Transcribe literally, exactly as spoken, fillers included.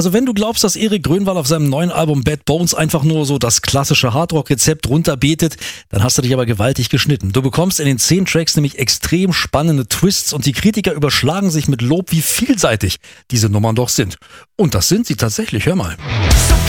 Also wenn du glaubst, dass Erik Grönwald auf seinem neuen Album Bad Bones einfach nur so das klassische Hardrock-Rezept runterbetet, dann hast du dich aber gewaltig geschnitten. Du bekommst in den zehn Tracks nämlich extrem spannende Twists und die Kritiker überschlagen sich mit Lob, wie vielseitig diese Nummern doch sind. Und das sind sie tatsächlich, hör mal.